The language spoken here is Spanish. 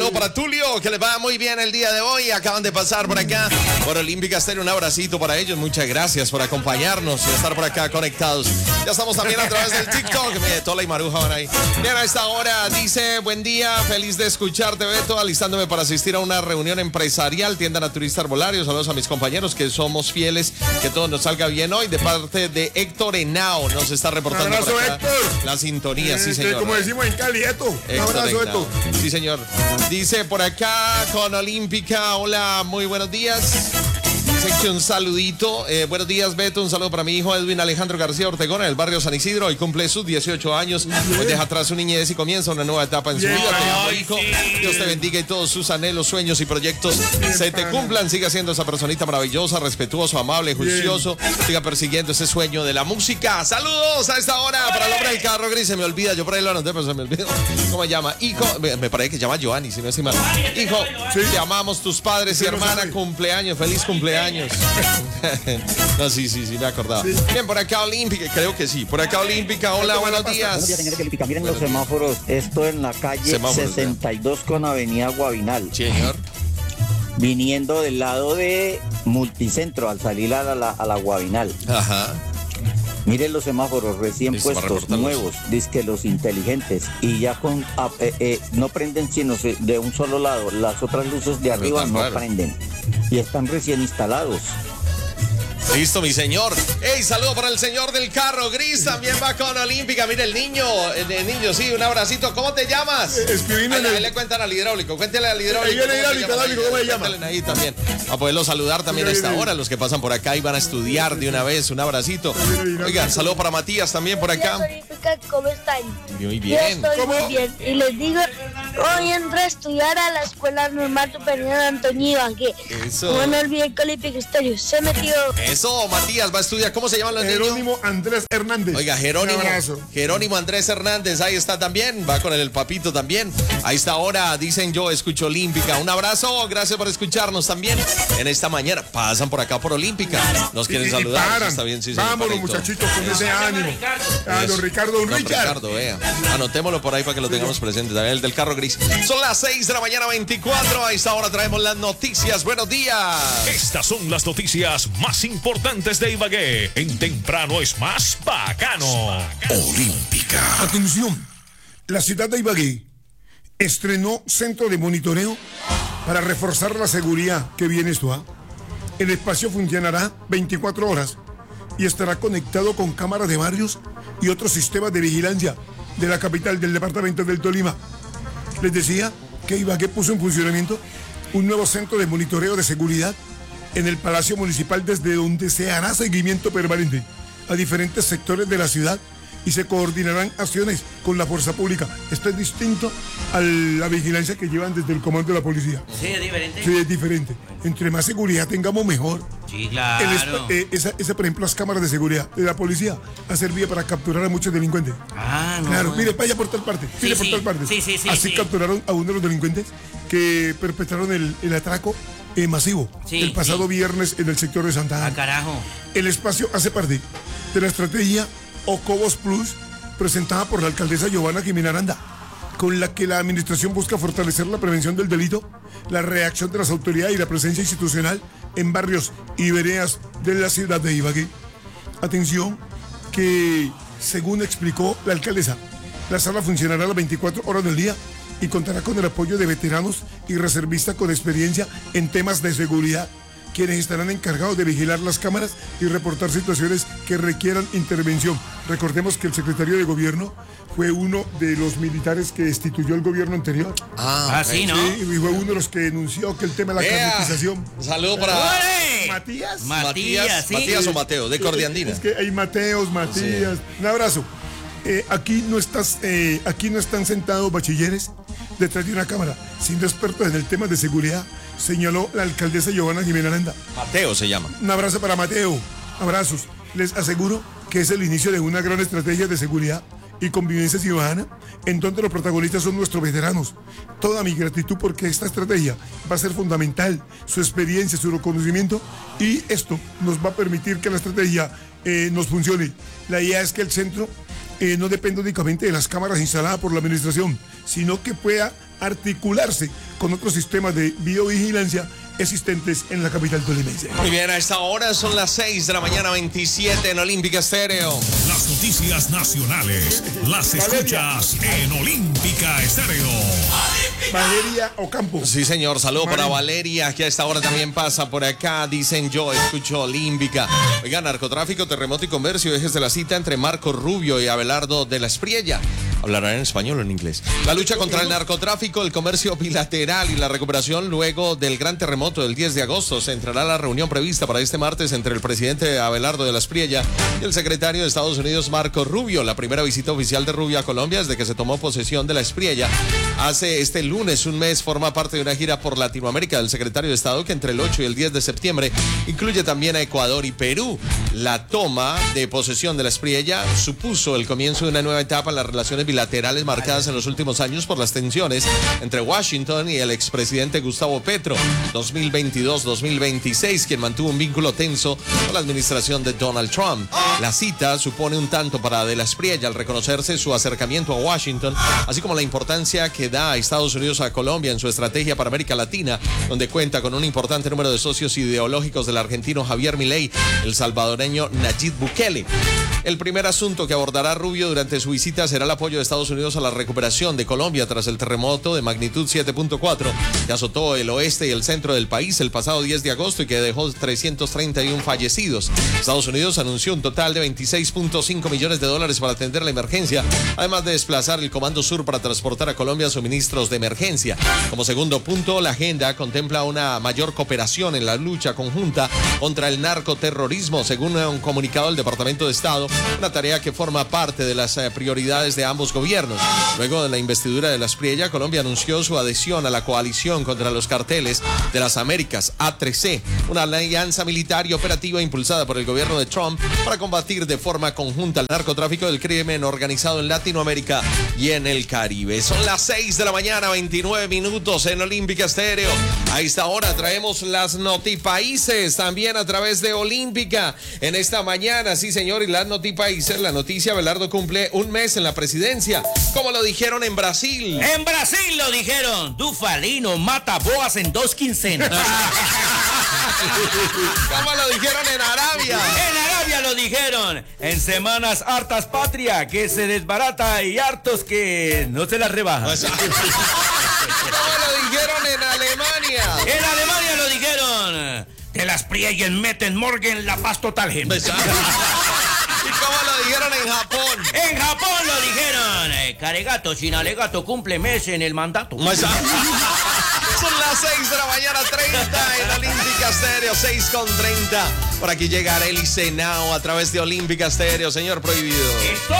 Para Tulio, que les va muy bien el día de hoy. Acaban de pasar por acá por Olímpica Estéreo. Un abracito para ellos. Muchas gracias por acompañarnos y estar por acá conectados. Ya estamos también a través del TikTok. Mire, Tola y Maruja van ahí. Bien, a esta hora dice: buen día, feliz de escucharte, Beto. Alistándome para asistir a una reunión empresarial, tienda naturista Arbolario. Saludos a mis compañeros que somos fieles. Que todo nos salga bien hoy. De parte de Héctor Henao, nos está reportando abrazo, por acá Héctor. la sintonía. Sí, señor. Como decimos en Cali, Héctor. Un abrazo, Héctor. Sí, señor. Dice por acá con Olímpica: hola, muy buenos días. Dice que un saludito. Buenos días, Beto. Un saludo para mi hijo Edwin Alejandro García Ortegón en el barrio San Isidro. Hoy cumple sus 18 años. Hoy deja atrás su niñez y comienza una nueva etapa en su vida. Te amo, hijo. Dios te bendiga y todos sus anhelos, sueños y proyectos se te cumplan. Siga siendo esa personita maravillosa, respetuoso, amable, juicioso. Siga persiguiendo ese sueño de la música. Saludos a esta hora para el hombre del carro gris. Se me olvida, yo por ahí lo anoté, pero se me olvidó. ¿Cómo se llama? Hijo, me parece que se llama Giovanni, si no estoy mal. Hijo, te amamos, tus padres y hermana. Cumpleaños, feliz cumpleaños. No, sí, me acordaba. Bien, por acá Olímpica, creo que sí. Por acá Olímpica, hola, buenos días. Buenos días, señores de Olímpica. Miren los semáforos. Esto en la calle 62 con Avenida Guavinal. Señor. Viniendo del lado de Multicentro al salir a la Guavinal. Ajá. Miren los semáforos recién puestos, nuevos, dizque los inteligentes, y ya con no prenden sino de un solo lado, las otras luces de arriba no prenden, y están recién instalados. Listo, mi señor. Ey, saludo para el señor del carro gris, también va con Olímpica. Mira el niño, sí, un abracito. ¿Cómo te llamas? Ahí le cuentan al hidráulico, cuéntele al hidráulico. ¿Cómo se llama? Ahí también. A poderlo saludar también a esta hora, los que pasan por acá y van a estudiar de una vez. Un abracito. Oigan, saludo para Matías también por acá. ¿Cómo están? Muy bien. Yo estoy muy bien. Y les digo, hoy entré a estudiar a la Escuela Normal Superior Antonio Ibagué. Eso. No olviden que Olímpica Estéreo se metió. Eso, Matías va a estudiar. ¿Cómo se llaman los niños? Jerónimo Andrés Hernández. Oiga, Jerónimo Andrés Hernández, ahí está también. Va con el papito también. A esta hora dicen: yo escucho Olímpica. Un abrazo, gracias por escucharnos también en esta mañana. Pasan por acá por Olímpica. Nos quieren saludar. Está bien, sí, vámonos, muchachitos, con ese ánimo. A don Ricardo, Ricardo, vea. Anotémoslo por ahí para que lo tengamos presente. También el del carro gris. Son las 6 de la mañana, 24. A esta hora traemos las noticias. Buenos días. Estas son las noticias más importantes de Ibagué. En temprano es más bacano. Olímpica. Atención, la ciudad de Ibagué estrenó centro de monitoreo para reforzar la seguridad. Qué bien esto, ¿ah? El espacio funcionará 24 horas y estará conectado con cámaras de barrios y otros sistemas de vigilancia de la capital del departamento del Tolima. Les decía que Ibagué puso en funcionamiento un nuevo centro de monitoreo de seguridad en el Palacio Municipal, desde donde se hará seguimiento permanente a diferentes sectores de la ciudad y se coordinarán acciones con la fuerza pública. Esto es distinto a la vigilancia que llevan desde el comando de la policía. Sí, es diferente. Sí, es diferente. Entre más seguridad tengamos, mejor. Sí, claro. Por ejemplo, las cámaras de seguridad de la policía ha servido para capturar a muchos delincuentes. Ah, no. Claro, mire, vaya por tal parte. Sí, por tal parte. Sí. Así capturaron a uno de los delincuentes que perpetraron el atraco masivo el pasado viernes en el sector de Santa Ana. Ah, carajo. El espacio hace parte de la estrategia Ocobos Plus presentada por la alcaldesa Giovanna Jimena Aranda, con la que la administración busca fortalecer la prevención del delito, la reacción de las autoridades y la presencia institucional en barrios y veredas de la ciudad de Ibagué. Atención, que según explicó la alcaldesa, la sala funcionará las 24 horas del día y contará con el apoyo de veteranos y reservistas con experiencia en temas de seguridad, quienes estarán encargados de vigilar las cámaras y reportar situaciones que requieran intervención. Recordemos que el secretario de gobierno fue uno de los militares que destituyó el gobierno anterior. Sí, ¿no? Sí, y fue uno de los que denunció que el tema de la carnetización. Saludo para Matías. Sí. Matías o Mateo, de Cordiandina. Es que hay Mateos, Matías. Sí. Un abrazo. Aquí no están sentados bachilleres detrás de una cámara, siendo expertos en el tema de seguridad, señaló la alcaldesa Giovanna Jimena Aranda. Mateo se llama. Un abrazo para Mateo. Abrazos. Les aseguro que es el inicio de una gran estrategia de seguridad y convivencia ciudadana, en donde los protagonistas son nuestros veteranos. Toda mi gratitud porque esta estrategia va a ser fundamental, su experiencia, su reconocimiento, y esto nos va a permitir que la estrategia nos funcione. La idea es que el centro no depende únicamente de las cámaras instaladas por la administración, sino que pueda articularse con otros sistemas de biovigilancia existentes en la capital tolimense. Muy bien, a esta hora son las 6 de la mañana, 27 en Olímpica Estéreo. Las noticias nacionales las escuchas en Olímpica Estéreo. Valeria Ocampo. Sí, señor, saludo para Valeria, que a esta hora también pasa por acá. Dicen yo, escucho Olímpica. Oiga, narcotráfico, terremoto y comercio, ejes de la cita entre Marco Rubio y Abelardo de la Espriella. ¿Hablarán en español o en inglés? La lucha contra el narcotráfico, el comercio bilateral y la recuperación luego del gran terremoto del 10 de agosto. Se entrará la reunión prevista para este martes entre el presidente Abelardo de la Espriella y el secretario de Estados Unidos, Marco Rubio. La primera visita oficial de Rubio a Colombia desde que se tomó posesión de la Espriella hace este lunes un mes. Forma parte de una gira por Latinoamérica del secretario de Estado que entre el 8 y el 10 de septiembre incluye también a Ecuador y Perú. La toma de posesión de la Espriella supuso el comienzo de una nueva etapa en las relaciones bilaterales marcadas en los últimos años por las tensiones entre Washington y el expresidente Gustavo Petro, 2022-2026, quien mantuvo un vínculo tenso con la administración de Donald Trump. La cita supone un tanto para de la Espriella al reconocerse su acercamiento a Washington, así como la importancia que da a Estados Unidos a Colombia en su estrategia para América Latina, donde cuenta con un importante número de socios ideológicos del argentino Javier Milei, el salvadoreño Nayib Bukele. El primer asunto que abordará Rubio durante su visita será el apoyo de Estados Unidos a la recuperación de Colombia tras el terremoto de magnitud 7.4 que azotó el oeste y el centro del país el pasado 10 de agosto y que dejó 331 fallecidos. Estados Unidos anunció un total de $26.5 millones para atender la emergencia, además de desplazar el Comando Sur para transportar a Colombia suministros de emergencia. Como segundo punto, la agenda contempla una mayor cooperación en la lucha conjunta contra el narcoterrorismo, según un comunicado del Departamento de Estado, una tarea que forma parte de las prioridades de ambos gobiernos. Luego de la investidura de la Espriella, Colombia anunció su adhesión a la coalición contra los carteles de las Américas, A3C, una alianza militar y operativa impulsada por el gobierno de Trump para combatir de forma conjunta el narcotráfico del crimen organizado en Latinoamérica y en el Caribe. Son las 6 de la mañana, 29 minutos en Olímpica Estéreo. A esta hora traemos las notipaíses también a través de Olímpica. En esta mañana, sí señor, y las notipaíses, la noticia: Abelardo cumple un mes en la presidencia, como lo dijeron en Brasil. En Brasil lo dijeron, Dufalino mata boas en 2 quincenas. ¿Cómo lo dijeron en Arabia? En Arabia lo dijeron, en semanas hartas patria que se desbarata y hartos que no se las rebaja. ¿Cómo lo dijeron en Alemania? En Alemania lo dijeron, que las priellen meten morgen la paz total, gente. ¿Y cómo lo dijeron en Japón? En Japón lo dijeron, Caregato sin alegato cumple mes en el mandato. Son las 6 de la mañana, 30 en Olímpica Estéreo, 6:30. Por aquí llega Arely Senao a través de Olímpica Estéreo, señor prohibido.